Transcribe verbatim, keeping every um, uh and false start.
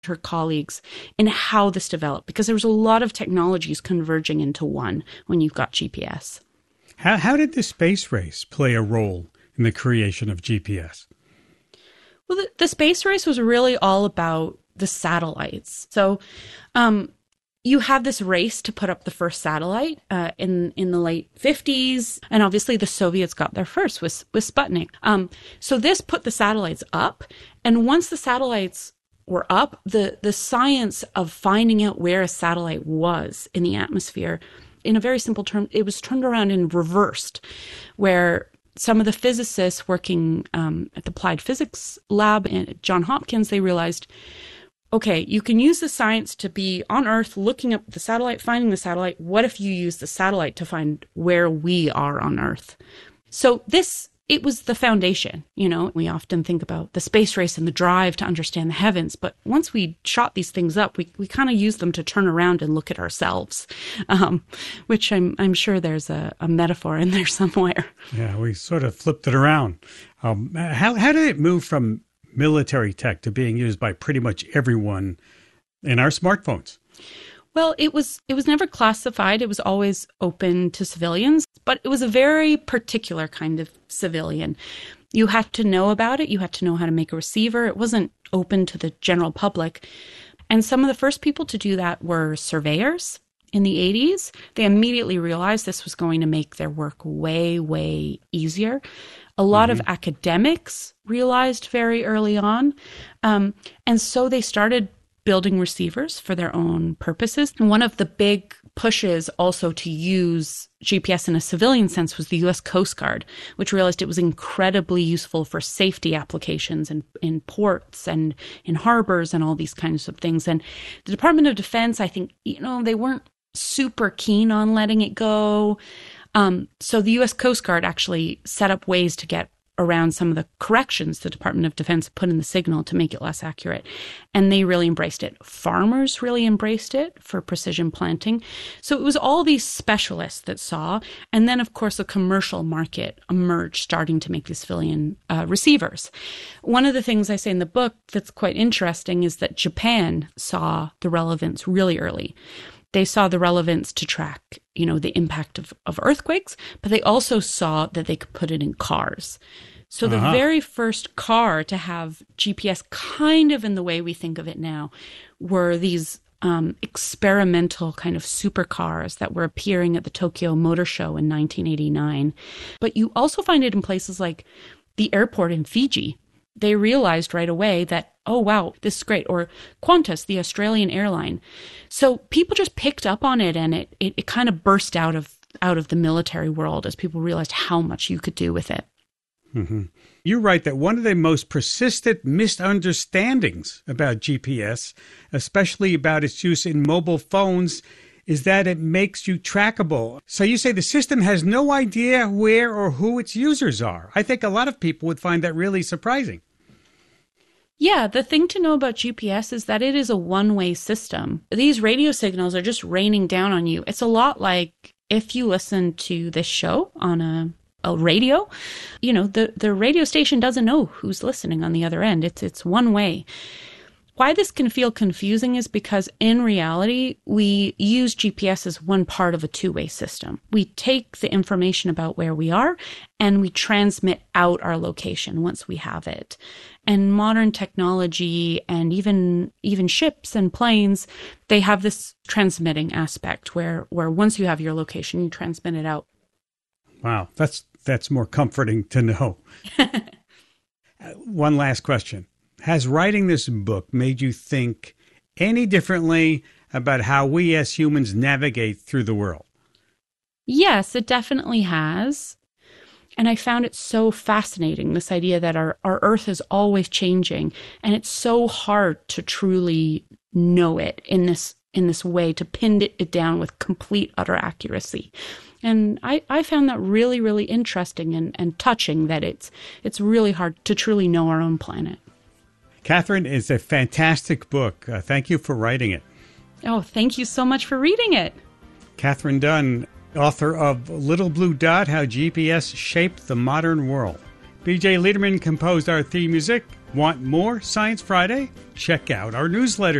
her colleagues in how this developed, because there was a lot of technologies converging into one when you've got G P S. How, how did the space race play a role in the creation of G P S? Well, the, the space race was really all about the satellites. So um, you have this race to put up the first satellite uh, in, in the late fifties. And obviously the Soviets got there first with, with Sputnik. Um, so this put the satellites up. And once the satellites were up, the, the science of finding out where a satellite was in the atmosphere, in a very simple term, it was turned around and reversed, where some of the physicists working um, at the Applied Physics Lab at Johns Hopkins, they realized, okay, you can use the science to be on Earth, looking up the satellite, finding the satellite. What if you use the satellite to find where we are on Earth? So this, it was the foundation. You know, we often think about the space race and the drive to understand the heavens, but once we shot these things up, we, we kind of used them to turn around and look at ourselves, um, which I'm I'm sure there's a, a metaphor in there somewhere. Yeah, we sort of flipped it around. Um, how how did it move from military tech to being used by pretty much everyone in our smartphones? Well, it was it was never classified. It was always open to civilians, but it was a very particular kind of civilian. You had to know about it. You had to know how to make a receiver. It wasn't open to the general public. And some of the first people to do that were surveyors in the eighties. They immediately realized this was going to make their work way, way easier. A lot mm-hmm. of academics realized very early on. Um, and so they started building receivers for their own purposes. And one of the big pushes also to use G P S in a civilian sense was the U S Coast Guard, which realized it was incredibly useful for safety applications in, in ports and in harbors and all these kinds of things. And the Department of Defense, I think, you know, they weren't super keen on letting it go. Um, so the U S Coast Guard actually set up ways to get around some of the corrections the Department of Defense put in the signal to make it less accurate. And they really embraced it. Farmers really embraced it for precision planting. So it was all these specialists that saw. And then, of course, a commercial market emerged, starting to make these civilian uh, receivers. One of the things I say in the book that's quite interesting is that Japan saw the relevance really early. They saw the relevance to track, you know, the impact of, of earthquakes, but they also saw that they could put it in cars. So the uh-huh. very first car to have G P S kind of in the way we think of it now were these um, experimental kind of supercars that were appearing at the Tokyo Motor Show in nineteen eighty-nine. But you also find it in places like the airport in Fiji. They realized right away that, oh, wow, this is great. Or Qantas, the Australian airline. So people just picked up on it, and it, it, it kind of burst out of out of the military world as people realized how much you could do with it. Mm-hmm. You write that one of the most persistent misunderstandings about G P S, especially about its use in mobile phones, is that it makes you trackable. So you say the system has no idea where or who its users are. I think a lot of people would find that really surprising. Yeah, the thing to know about G P S is that it is a one-way system. These radio signals are just raining down on you. It's a lot like if you listen to this show on a, a radio, you know, the, the radio station doesn't know who's listening on the other end. It's it's one way. Why this can feel confusing is because in reality, we use G P S as one part of a two-way system. We take the information about where we are and we transmit out our location once we have it. And modern technology and even even ships and planes, they have this transmitting aspect where, where once you have your location, you transmit it out. Wow, that's that's more comforting to know. One last question. Has writing this book made you think any differently about how we as humans navigate through the world? Yes, it definitely has. And I found it so fascinating, this idea that our, our Earth is always changing, and it's so hard to truly know it in this in this way, to pin it, it down with complete, utter accuracy. And I, I found that really, really interesting and, and touching, that it's it's really hard to truly know our own planet. Catherine, it's a fantastic book. Uh, thank you for writing it. Oh, thank you so much for reading it. Catherine Dunn, author of Little Blue Dot, How G P S Shaped the Modern World. B J Liederman composed our theme music. Want more Science Friday? Check out our newsletter.